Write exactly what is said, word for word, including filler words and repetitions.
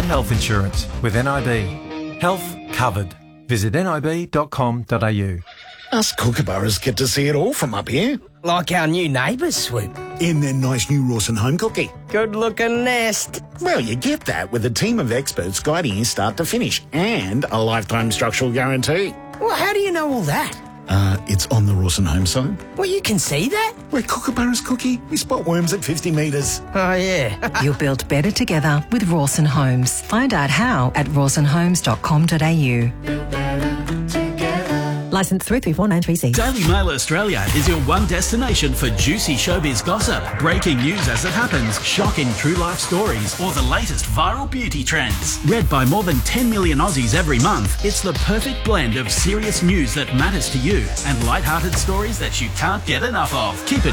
health insurance with N I B. Health covered. Visit nib dot com dot a u. Us kookaburras get to see it all from up here. Like our new neighbours, Swoop. In their nice new Rawson home cookie. Good-looking nest. Well, you get that with a team of experts guiding you start to finish and a lifetime structural guarantee. Well, how do you know all that? Uh, it's on the Rawson home side. Well, you can see that? We're kookaburras, Cookie. We spot worms at fifty metres. Oh, yeah. You'll build better together with Rawson Homes. Find out how at rawson homes dot com dot a u. Licence three three four nine three C. Daily Mail Australia is your one destination for juicy showbiz gossip, breaking news as it happens, shocking true life stories, or the latest viral beauty trends. Read by more than ten million Aussies every month, it's the perfect blend of serious news that matters to you and light-hearted stories that you can't get enough of. Keep it